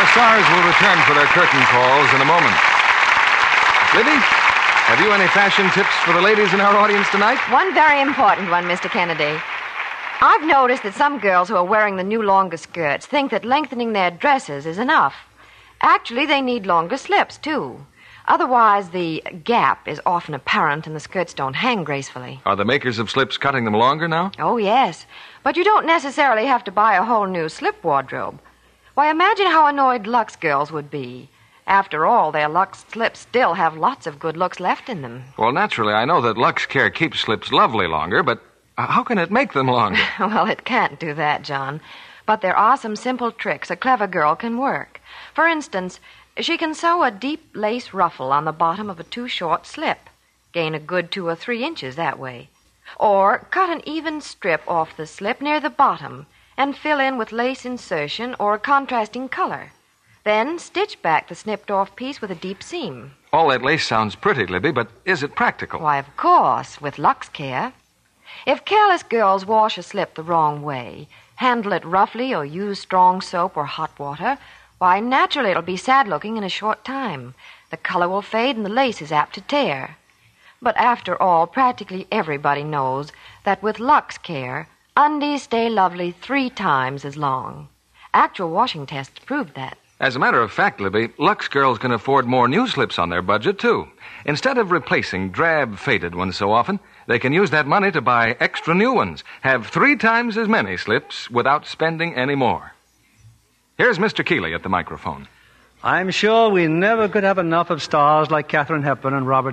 Our stars will return for their curtain calls in a moment. Libby, have you any fashion tips for the ladies in our audience tonight? One very important one, Mr. Kennedy. I've noticed that some girls who are wearing the new longer skirts think that lengthening their dresses is enough. Actually, they need longer slips, too. Otherwise, the gap is often apparent and the skirts don't hang gracefully. Are the makers of slips cutting them longer now? Oh, yes. But you don't necessarily have to buy a whole new slip wardrobe. Why, imagine how annoyed Lux girls would be. After all, their Lux slips still have lots of good looks left in them. Well, naturally, I know that Lux Care keeps slips lovely longer, but how can it make them longer? Well, it can't do that, John. But there are some simple tricks a clever girl can work. For instance, she can sew a deep lace ruffle on the bottom of a too-short slip. Gain a good 2 or 3 inches that way. Or cut an even strip off the slip near the bottom and fill in with lace insertion or a contrasting color. Then stitch back the snipped-off piece with a deep seam. All that lace sounds pretty, Libby, but is it practical? Why, of course, with Lux Care. If careless girls wash a slip the wrong way, handle it roughly or use strong soap or hot water, why, naturally it'll be sad-looking in a short time. The color will fade and the lace is apt to tear. But after all, practically everybody knows that with Lux Care, undies stay lovely 3 times as long. Actual washing tests prove that. As a matter of fact, Libby, Lux girls can afford more new slips on their budget, too. Instead of replacing drab, faded ones so often, they can use that money to buy extra new ones, have 3 times as many slips without spending any more. Here's Mr. Keeley at the microphone. I'm sure we never could have enough of stars like Katharine Hepburn and Robert